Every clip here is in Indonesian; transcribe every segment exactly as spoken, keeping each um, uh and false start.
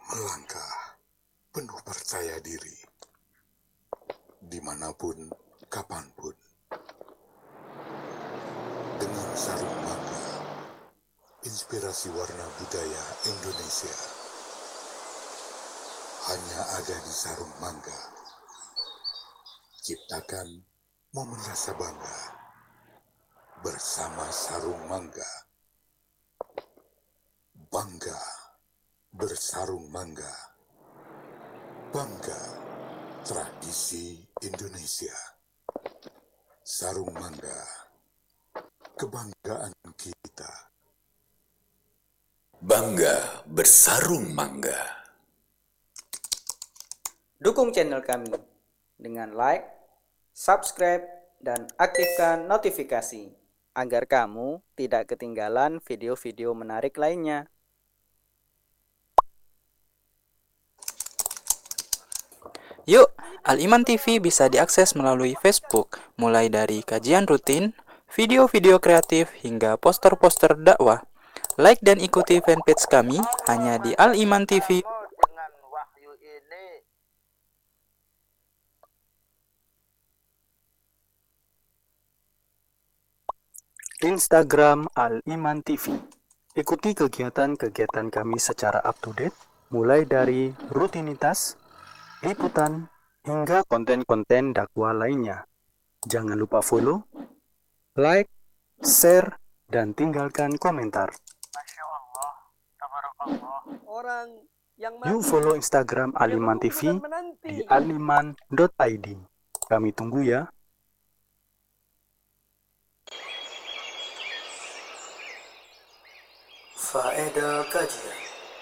melangkah penuh percaya diri, dimanapun, kapanpun, dengan sarung mangga, inspirasi warna budaya Indonesia, hanya ada di sarung mangga. Ciptakan momen rasa bangga bersama sarung mangga. Bangga bersarung mangga. Bangga tradisi Indonesia. Sarung mangga, kebanggaan kita. Bangga bersarung mangga. Dukung channel kami dengan like, subscribe, dan aktifkan notifikasi agar kamu tidak ketinggalan video-video menarik lainnya. Yuk, Al-Iman T V bisa diakses melalui Facebook, mulai dari kajian rutin, video-video kreatif, hingga poster-poster dakwah. Like dan ikuti fanpage kami hanya di Al-Iman T V. Dengan wahyu ini Instagram Al-Iman T V. Ikuti kegiatan-kegiatan kami secara up-to-date, mulai dari rutinitas, liputan, hingga konten-konten dakwah lainnya. Jangan lupa follow, like, share, dan tinggalkan komentar. Masya Allah, tabarakallah. Orang yang Yuk follow Instagram Al-Iman T V di aliman dot i d. Kami tunggu ya. Faedah kajian.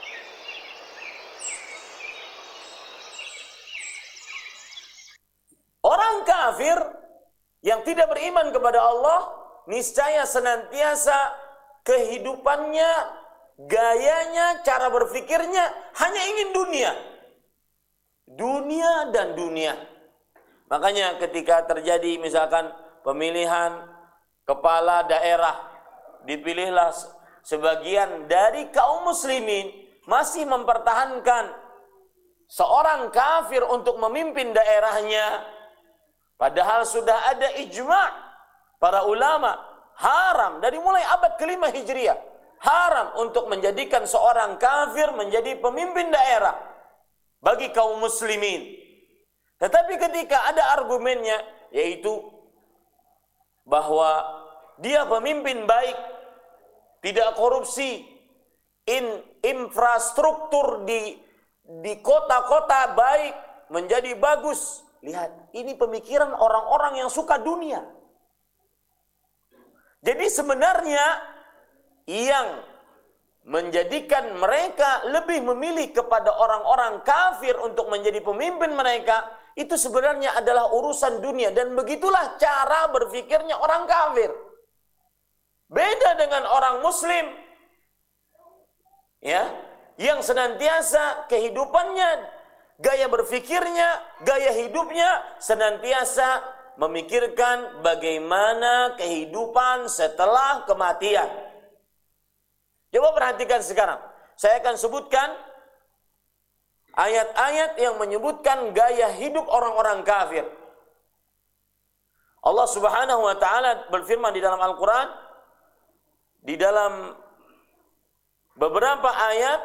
Orang kafir yang tidak beriman kepada Allah, niscaya senantiasa kehidupannya, gayanya, cara berpikirnya hanya ingin dunia. Dunia dan dunia. Makanya ketika terjadi misalkan pemilihan kepala daerah, dipilihlah sebagian dari kaum muslimin masih mempertahankan seorang kafir untuk memimpin daerahnya. Padahal sudah ada ijma' para ulama, haram dari mulai abad kelima Hijriah, haram untuk menjadikan seorang kafir menjadi pemimpin daerah bagi kaum muslimin. Tetapi ketika ada argumennya, yaitu bahwa dia pemimpin baik, tidak korupsi, in, infrastruktur di di kota-kota baik, menjadi bagus. Lihat, ini pemikiran orang-orang yang suka dunia. Jadi sebenarnya yang menjadikan mereka lebih memilih kepada orang-orang kafir untuk menjadi pemimpin mereka, itu sebenarnya adalah urusan dunia. Dan begitulah cara berpikirnya orang kafir. Beda dengan orang muslim, ya, yang senantiasa kehidupannya, gaya berpikirnya, gaya hidupnya senantiasa memikirkan bagaimana kehidupan setelah kematian. Coba perhatikan sekarang. Saya akan sebutkan ayat-ayat yang menyebutkan gaya hidup orang-orang kafir. Allah Subhanahu wa taala berfirman di dalam Al-Qur'an, di dalam beberapa ayat,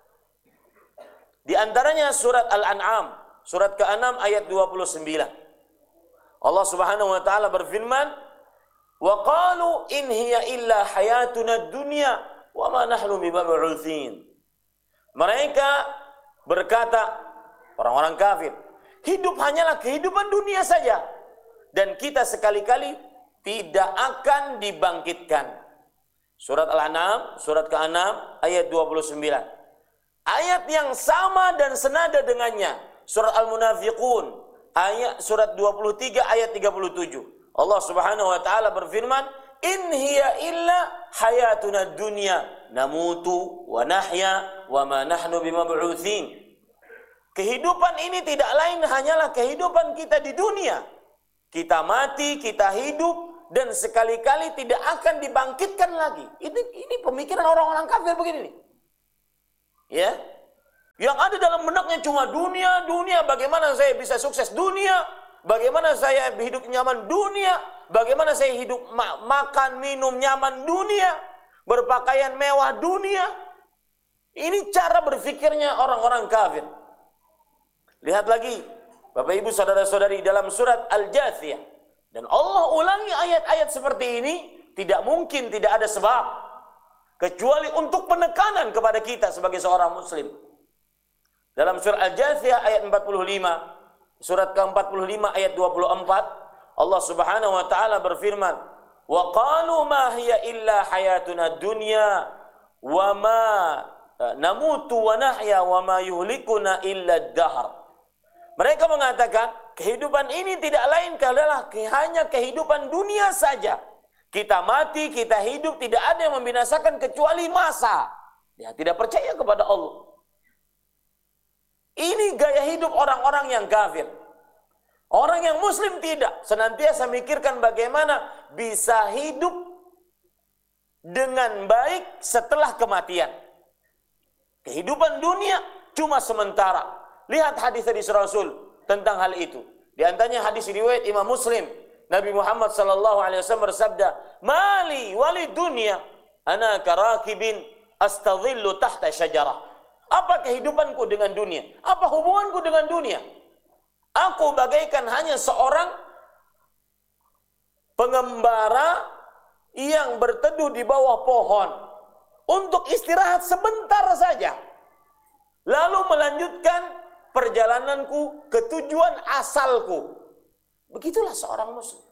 di antaranya surat Al-An'am, surat keenam ayat dua puluh sembilan. Allah Subhanahu wa taala berfirman, "Wa qalu in hiya illa hayatuna dunya wa ma nahnu bimab'utsin." Mereka berkata, orang-orang kafir, hidup hanyalah kehidupan dunia saja dan kita sekali-kali tidak akan dibangkitkan. Surat Al-An'am, surat keenam ayat dua puluh sembilan. Ayat yang sama dan senada dengannya, surat Al-Munafiqun, ayat surat dua puluh tiga ayat tiga puluh tujuh. Allah Subhanahu wa taala berfirman, "In hiya illa hayatuna dunya, namutu wa nahya wa ma nahnu bimab'utsin." Kehidupan ini tidak lain hanyalah kehidupan kita di dunia. Kita mati, kita hidup, dan sekali-kali tidak akan dibangkitkan lagi. Ini ini pemikiran orang-orang kafir begini nih. Ya, yang ada Otaknya cuma dunia, dunia, bagaimana saya bisa sukses dunia, bagaimana saya hidup nyaman dunia, bagaimana saya hidup ma makan, minum nyaman dunia, berpakaian mewah dunia. Ini cara berpikirnya orang-orang kafir. Lihat lagi, Bapak Ibu saudara-saudari, dalam surat Al-Jathiyah. Dan Allah ulangi ayat-ayat seperti ini, tidak mungkin tidak ada sebab. Kecuali untuk penekanan kepada kita sebagai seorang muslim. Dalam surat Al-Jathiyah ayat empat puluh lima, surat ke empat puluh lima ayat dua puluh empat, Allah Subhanahu wa taala berfirman, "Wa qalu ma hiya illa hayatuna dunya wa ma namutu wa nahya wa ma yuhlikuna illa ad-dahr." Mereka mengatakan, kehidupan ini tidak lain adalah hanya kehidupan dunia saja. Kita mati, kita hidup, tidak ada yang membinasakan kecuali masa. Dia tidak percaya kepada Allah. Ini gaya hidup orang-orang yang kafir. Orang yang muslim tidak. Senantiasa mikirkan bagaimana bisa hidup dengan baik setelah kematian. Kehidupan dunia cuma sementara. Lihat hadis dari Rasul tentang hal itu. Di antaranya hadis riwayat Imam Muslim. Nabi Muhammad sallallahu alaihi wasallam bersabda, "Mali wali dunya, ana karakibin astadhillu tahta syajarah." Apa kehidupanku dengan dunia? Apa hubunganku dengan dunia? Aku bagaikan hanya seorang pengembara yang berteduh di bawah pohon untuk istirahat sebentar saja. Lalu melanjutkan perjalananku ke tujuan asalku. Begitulah seorang muslim.